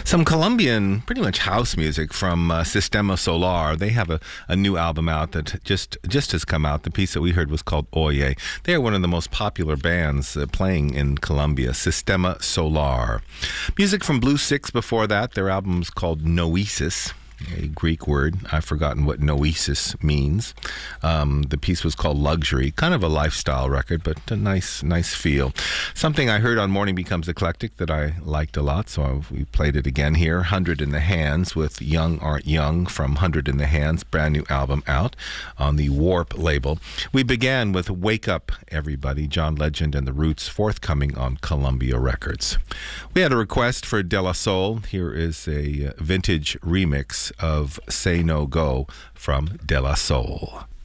Some Colombian, pretty much house music from Sistema Solar. They have a new album out that just has come out. The piece that we heard was called Oye. They are one of the most popular bands playing in Colombia, Sistema Solar. Music from Blue Six before that. Their album is called Noesis, a Greek word. I've forgotten what noesis means. The piece was called Luxury, kind of a lifestyle record, but a nice feel. Something I heard on Morning Becomes Eclectic that I liked a lot, so we played it again here. 100 in the Hands with Young Aren't Young from 100 in the Hands, brand new album out on the Warp label. We began with Wake Up Everybody, John Legend and the Roots, forthcoming on Columbia Records. We had a request for De La Soul. Here is a vintage remix of Say No Go from De La Soul.